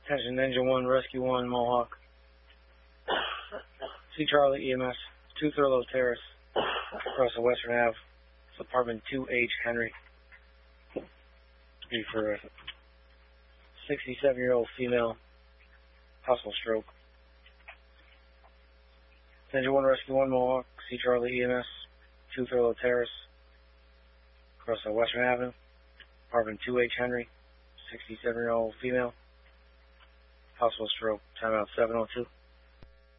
Attention, Engine 1, Rescue 1, Mohawk. C. Charlie EMS, 2 Thurlow Terrace, across the Western Ave, apartment 2H, Henry. Be for a 67-year-old female, possible stroke. Engine 1, Rescue 1, Mohawk. C. Charlie EMS, 2 Thurlow Terrace, across the Western Avenue, apartment 2H, Henry. 67-year-old female, possible stroke. Timeout 702.